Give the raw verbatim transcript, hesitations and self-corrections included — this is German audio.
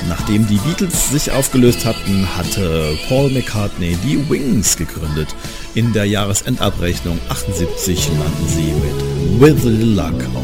Nachdem die Beatles sich aufgelöst hatten, hatte Paul McCartney die Wings gegründet. In der Jahresendabrechnung achtundsiebzig landen sie mit With a Little Luck auf